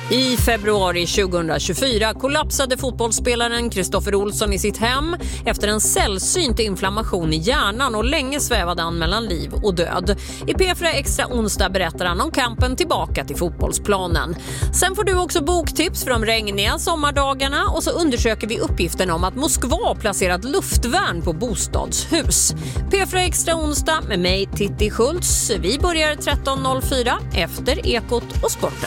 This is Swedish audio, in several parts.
I februari 2024 kollapsade fotbollsspelaren Kristoffer Olsson i sitt hem efter en sällsynt inflammation i hjärnan och länge svävade han mellan liv och död. I P4 Extra onsdag berättar han om kampen tillbaka till fotbollsplanen. Sen får du också boktips för de regniga sommardagarna och så undersöker vi uppgiften om att Moskva placerat luftvärn på bostadshus. P4 Extra onsdag med mig Titti Schultz. Vi börjar 13.04 efter Ekot och Sporten.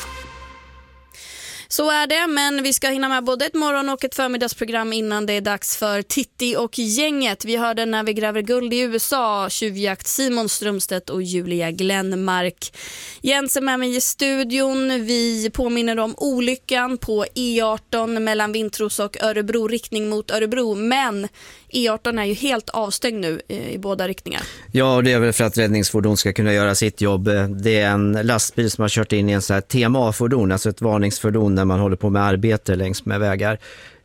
Så är det, men vi ska hinna med både ett morgon- och ett förmiddagsprogram innan det är dags för Titti och gänget. Vi hörde När vi gräver guld i USA, tjuvjakt Simon Strömstedt och Julia Glenmark. Jens är med mig i studion. Vi påminner om olyckan på E18 mellan Vintros och Örebro, riktning mot Örebro. Men E18 är ju helt avstängd nu i båda riktningar. Ja, det är väl för att räddningsfordon ska kunna göra sitt jobb. Det är en lastbil som har kört in i en sån här TMA-fordon, alltså ett varningsfordon när man håller på med arbete längs med vägar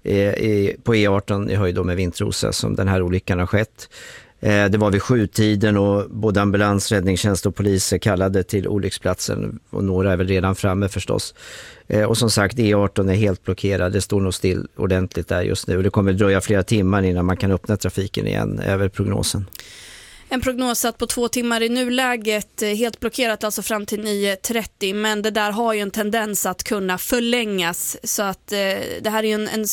på E18 i höjd med Vintrosa som den här olyckan har skett. Det var vid 7-tiden och både ambulans, räddningstjänst och poliser kallade till olycksplatsen och några är väl redan framme förstås. Och som sagt, E18 är helt blockerad, det står nog still ordentligt där just nu. Det kommer dröja flera timmar innan man kan öppna trafiken igen, över prognosen. En prognos satt på 2 timmar i nuläget, helt blockerat alltså fram till 9.30, men det där har ju en tendens att kunna förlängas, så att det här är ju en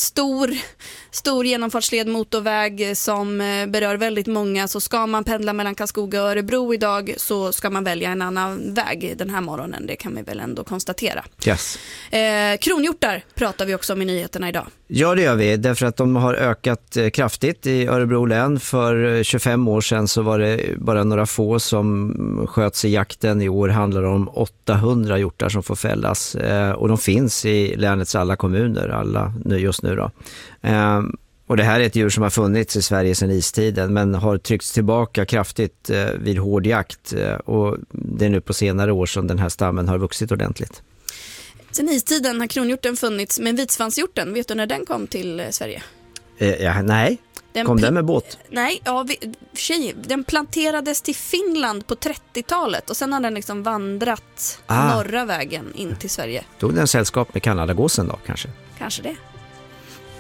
stor genomfartsled motorväg som berör väldigt många. Så ska man pendla mellan Karlskoga och Örebro idag så ska man välja en annan väg den här morgonen, det kan vi väl ändå konstatera. Yes. Kronhjortar pratar vi också om i nyheterna idag. Ja, det gör vi, därför att de har ökat kraftigt i Örebro län. För 25 år sedan så var det bara några få som sköts i jakten. I år handlar det om 800 hjortar som får fällas och de finns i länets alla kommuner, alla just nu då. Och det här är ett djur som har funnits i Sverige sedan istiden men har tryckts tillbaka kraftigt vid hård jakt och det är nu på senare år som den här stammen har vuxit ordentligt. Sen istiden har kronhjorten funnits, men vitsvanshjorten, vet du när den kom till Sverige? Nej. Kom den med båt? Nej, den planterades till Finland på 30-talet och sen har den liksom vandrat norra vägen in till Sverige. Tog den sällskap med Kanadagåsen då kanske? Kanske det.